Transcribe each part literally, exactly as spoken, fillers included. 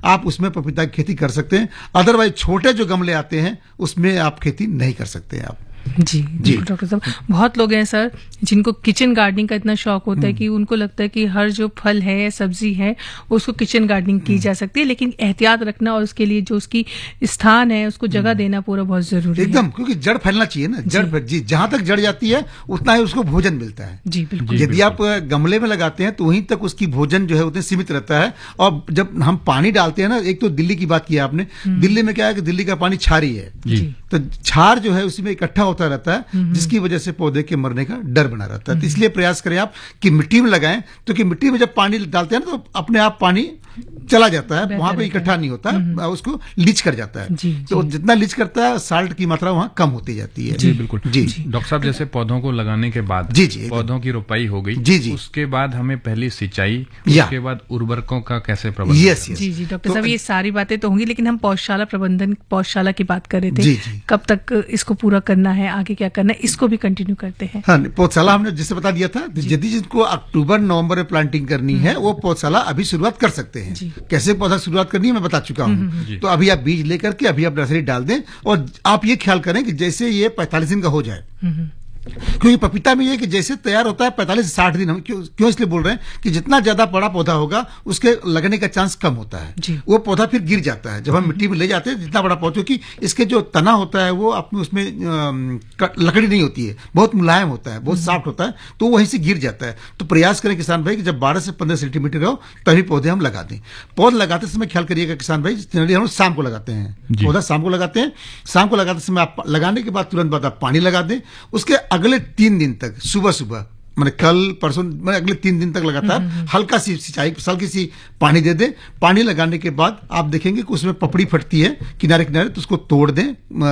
आप उसमें पपीता की खेती कर सकते हैं। अदरवाइज छोटे जो गमले आते हैं उसमें आप खेती नहीं कर सकते हैं आप। जी जी डॉक्टर साहब, बहुत लोग हैं सर जिनको किचन गार्डनिंग का इतना शौक होता है कि उनको लगता है कि हर जो फल है सब्जी है उसको किचन गार्डनिंग की जा सकती है, लेकिन एहतियात रखना और उसके लिए जो उसकी स्थान है उसको जगह देना पूरा बहुत जरूरी है एकदम, क्योंकि जड़ फैलना चाहिए ना, जड़ जी जहां तक जड़ जाती है उतना ही उसको भोजन मिलता है। जी बिल्कुल। यदि आप गमले में लगाते हैं तो वहीं तक उसकी भोजन जो है उतने सीमित रहता है। और जब हम पानी डालते हैं ना, एक तो दिल्ली की बात की आपने, दिल्ली में क्या है कि दिल्ली का पानी क्षारीय है, तो क्षार जो है उसी में इकट्ठा होता रहता है, जिसकी वजह से पौधे के मरने का डर बना रहता है। तो इसलिए प्रयास करें आप कि मिट्टी में लगाएं, तो कि मिट्टी में जब पानी डालते हैं ना तो अपने आप पानी चला जाता है, वहां पे इकट्ठा नहीं होता, उसको लीच कर जाता है। जी, तो जी। जितना लीच करता है साल्ट की मात्रा वहां कम होती जाती है। जी बिल्कुल। जी डॉक्टर साहब, जैसे पौधों को लगाने के बाद जी जी पौधों की रोपाई हो गई, जी जी उसके बाद हमें पहली सिंचाई, उसके बाद उर्वरकों का कैसे प्रबंधन? यस यस जी जी डॉक्टर साहब, ये सारी बातें तो होंगी, लेकिन हम पौधशाला प्रबंधन, पौधशाला की बात कर रहे थे, कब तक इसको पूरा करना है, आगे क्या करना है, इसको भी कंटिन्यू करते हैं। हाँ, पौधशाला हमने जैसे बता दिया था, यदि जिनको अक्टूबर नवंबर में प्लांटिंग करनी है वो पौधशाला अभी शुरुआत कर सकते हैं। कैसे पौधा शुरुआत करनी है मैं बता चुका हूँ। तो अभी आप बीज लेकर के अभी आप नर्सरी डाल दें, और आप ये ख्याल करें कि जैसे ये पैंतालीस दिन का हो जाए, क्योंकि पपीता में ये कि जैसे तैयार होता है पैंतालीस से साठ दिन, हम क्यों क्यों इसलिए बोल रहे हैं कि जितना ज्यादा बड़ा पौधा होगा उसके लगने का चांस कम होता है, वो पौधा फिर गिर जाता है जब हम मिट्टी में ले जाते हैं। जितना बड़ा पौधा, क्योंकि इसके जो तना होता है वो अपने उसमें लकड़ी नहीं होती है, बहुत मुलायम होता है, बहुत सॉफ्ट होता है, तो वहीं से गिर जाता है। तो प्रयास करें किसान भाई कि जब बारह से पंद्रह सेंटीमीटर हो तभी पौधे हम लगा दें। पौधे लगाते समय ख्याल करिएगा किसान भाई, जनरली हम शाम को लगाते हैं पौधा, शाम को लगाते हैं। शाम को लगाते समय आप लगाने के बाद तुरंत बाद आप पानी लगा दें। उसके अगले तीन दिन तक सुबह सुबह, मैंने कल परसों मैंने अगले तीन दिन तक लगातार हल्का सी सिंचाई, हल्की सी पानी दे दें। पानी लगाने के बाद आप देखेंगे कि उसमें पपड़ी फटती है किनारे किनारे, तो उसको तोड़ दें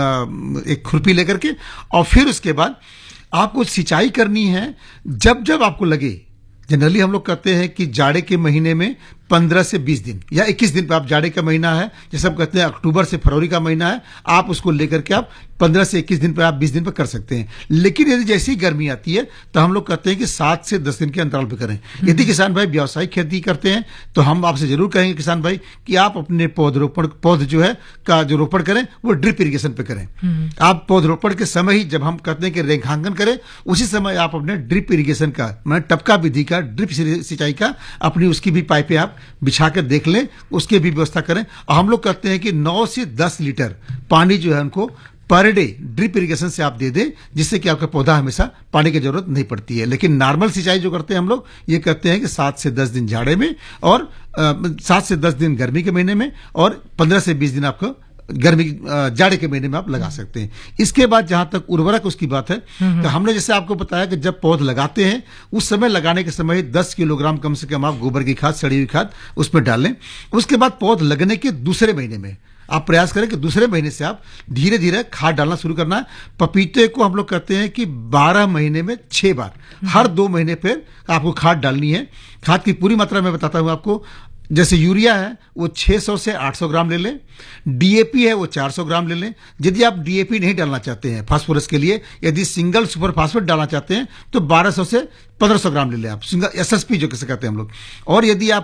एक खुरपी लेकर के, और फिर उसके बाद आपको सिंचाई करनी है जब जब आपको लगे। जनरली हम लोग कहते हैं कि जाड़े के महीने में पंद्रह से बीस दिन या इक्कीस दिन पे, आप जाड़े का महीना है जैसे हम कहते हैं अक्टूबर से फरवरी का महीना है, आप उसको लेकर के आप पंद्रह से इक्कीस दिन पे, आप बीस दिन पे कर सकते हैं। लेकिन यदि जैसी गर्मी आती है तो हम लोग कहते हैं कि सात से दस दिन के अंतराल पे करें। यदि किसान भाई व्यावसायिक खेती करते हैं तो हम आपसे जरूर कहेंगे किसान भाई कि आप अपने पौधरोपण पौध जो है का जो रोपण करें वो ड्रिप इरिगेशन पे करें। आप पौधरोपण के समय ही, जब हम कहते हैं कि रेखांकन करें, उसी समय आप अपने ड्रिप इरिगेशन का, मतलब टपका विधि का, ड्रिप सिंचाई का, अपनी उसकी भी पाइपें आप बिछा कर देख लें, उसके भी व्यवस्था करें। और हम लोग कहते हैं कि नौ से दस लीटर पानी जो है उनको पर डे ड्रिप इरिगेशन से आप दे दें, जिससे कि आपका पौधा हमेशा पानी की जरूरत नहीं पड़ती है। लेकिन नॉर्मल सिंचाई जो करते हैं हम लोग, ये कहते हैं कि सात से दस दिन जाड़े में, और सात से दस दिन गर्मी के महीने में, और पंद्रह से बीस दिन आपको गर्मी जाड़े के महीने में आप लगा सकते हैं। इसके बाद जहां तक उर्वरक उसकी बात है, तो हमने जैसे आपको बताया कि जब पौध लगाते हैं उस समय, लगाने के समय दस किलोग्राम कम से कम आप गोबर की खाद, सड़ी हुई खाद उसमें डालें। उसके बाद पौध लगने के दूसरे महीने में आप प्रयास करें कि दूसरे महीने से आप धीरे धीरे खाद डालना शुरू करना है। पपीते को हम लोग कहते हैं कि बारह महीने में छह बार, हर दो महीने पर आपको खाद डालनी है। खाद की पूरी मात्रा मैं बताता हूं आपको। जैसे यूरिया है वो छह सौ से आठ सौ ग्राम ले लें, डीएपी है वो चार सौ ग्राम ले लें। यदि आप डीएपी नहीं डालना चाहते हैं फास्फोरस के लिए, यदि सिंगल सुपर फास्फेट डालना चाहते हैं तो बारह सौ से पंद्रह सौ ग्राम ले लें आप, सिंगल एसएसपी जो कैसे कहते हैं हम लोग। और यदि आप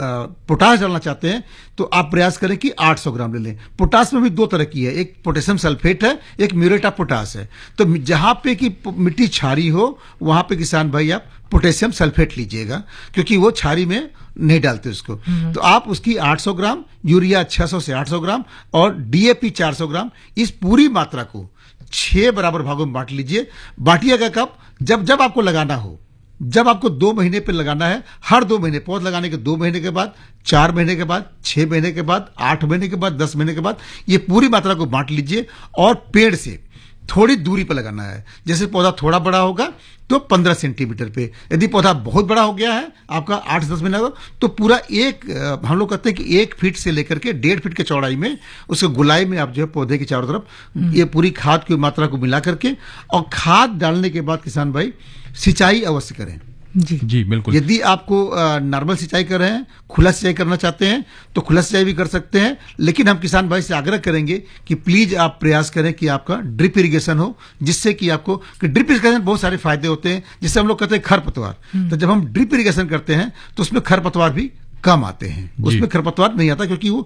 पोटास डालना चाहते हैं तो आप प्रयास करें कि आठ सौ ग्राम ले लें। पोटास में भी दो तरह की है, एक पोटेशियम सल्फेट है, एक म्यूरेट ऑफ पोटास है। तो जहां पे की मिट्टी क्षारी हो वहां पे किसान भाई आप पोटेशियम सल्फेट लीजिएगा, क्योंकि वो क्षारी में नहीं डालते उसको। तो आप उसकी आठ सौ ग्राम, यूरिया छह सौ से आठ सौ ग्राम और डीएपी चार सौ ग्राम, इस पूरी मात्रा को छह बराबर भागों में बांट लीजिए। बांटिएगा कब? जब जब आपको लगाना हो। जब आपको दो महीने पे लगाना है, हर दो महीने, पौध लगाने के दो महीने के बाद, चार महीने के बाद, छह महीने के बाद, आठ महीने के बाद, दस महीने के बाद, ये पूरी मात्रा को बांट लीजिए। और पेड़ से थोड़ी दूरी पर लगाना है। जैसे पौधा थोड़ा बड़ा होगा तो पंद्रह सेंटीमीटर पे, यदि पौधा बहुत बड़ा हो गया है आपका आठ से दस महीने का, तो पूरा एक, हम लोग कहते हैं कि एक फीट से लेकर के डेढ़ फीट के चौड़ाई में, उसके गुलाई में आप जो है पौधे के चारों तरफ ये पूरी खाद की मात्रा को मिला करके, और खाद डालने के बाद किसान भाई सिंचाई अवश्य करें। जी जी बिल्कुल। यदि आपको नॉर्मल सिंचाई कर रहे हैं, खुला सिंचाई करना चाहते हैं तो खुला सिंचाई भी कर सकते हैं। लेकिन हम किसान भाई से आग्रह करेंगे कि प्लीज आप प्रयास करें कि आपका ड्रिप इरिगेशन हो, जिससे कि आपको, कि ड्रिप इरिगेशन बहुत सारे फायदे होते हैं। जिससे हम लोग कहते हैं खरपतवार, तो जब हम ड्रिप इरिगेशन करते हैं तो उसमें खरपतवार भी कम आते हैं, उसमें खरपतवार नहीं आता, क्योंकि वो